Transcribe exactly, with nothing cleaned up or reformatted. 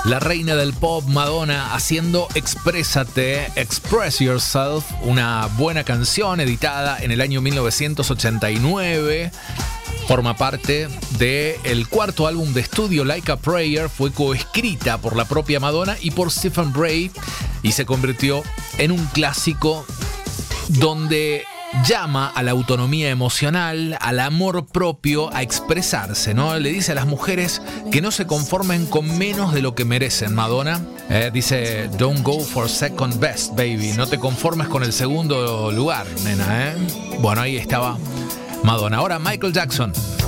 la reina del pop Madonna haciendo Exprésate, Express Yourself, una buena canción editada en el año mil novecientos ochenta y nueve. Forma parte del cuarto álbum de estudio Like a Prayer, fue coescrita por la propia Madonna y por Stephen Bray y se convirtió en un clásico donde llama a la autonomía emocional, al amor propio, a expresarse, ¿no? Le dice a las mujeres que no se conformen con menos de lo que merecen, Madonna. Eh, dice, don't go for second best, baby. No te conformes con el segundo lugar, nena, ¿eh? Bueno, ahí estaba Madonna. Ahora Michael Jackson.